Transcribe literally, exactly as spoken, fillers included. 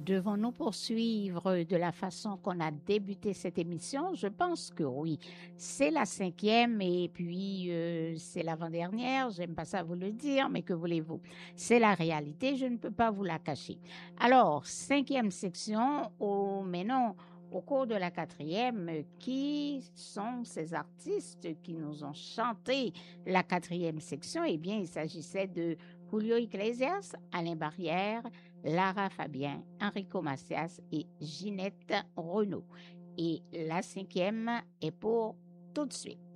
devons-nous poursuivre de la façon qu'on a débuté cette émission? Je pense que oui. C'est la cinquième et puis euh, c'est l'avant-dernière. J'aime pas ça vous le dire, mais que voulez-vous? C'est la réalité, je ne peux pas vous la cacher. Alors, cinquième section, oh, mais non, au cours de la quatrième, qui sont ces artistes qui nous ont chanté la quatrième section? Eh bien, il s'agissait de Julio Iglesias, Alain Barrière, Lara Fabien, Enrico Macias et Ginette Renault. Et la cinquième est pour tout de suite.